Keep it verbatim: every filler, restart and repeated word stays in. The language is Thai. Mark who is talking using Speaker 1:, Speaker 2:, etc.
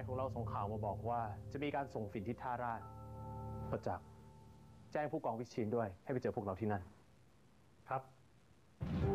Speaker 1: ของเราส่งข่าวมาบอกว่าจะมีการส่งฝิ่นที่ท่าราชประจักษ์แจ้งผู้กองวิเชียรด้วยให้ไปเจอพวกเราที่นั่นครับ